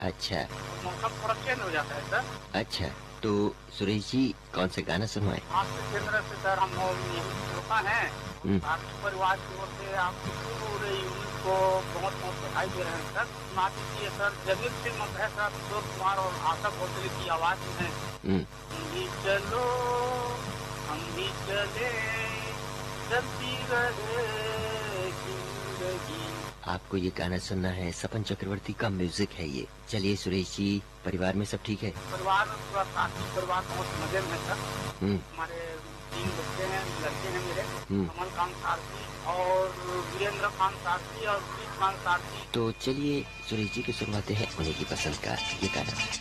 अच्छा। मौसम थोड़ा चेंज हो जाता है सर। अच्छा, तो सुरेश जी कौन सा गाना सुनवाएं? आपके केंद्र से सर हम यही श्रोता हैं। हम्म। आपके परिवार की ओर से आपकी पूरे यूनिट को बहुत बहुत बधाई दे रहे हैं सर। सुना दीजिए सर, जमीन फिल्म है सर, किशोर कुमार और आशा भोसले की आवाज में है। हम्म। हम भी चलो, हम भी चले, चलती रहे जिंदगी। आपको ये गाना सुनना है, सपन चक्रवर्ती का म्यूजिक है ये। चलिए सुरेश जी, परिवार में सब ठीक है? परिवार में पूरा साथी परिवार बहुत मजे में है सर। हम्म। हमारे 3 बच्चे हैं, लड़के हैं मेरे, हम्म। कमलकांत सारथी और वीरेंद्र कांत सारथी और प्रीतकांत सारथी। तो चलिए सुरेश जी के सुनवाते हैं उन्हीं की पसंद का ये गाना।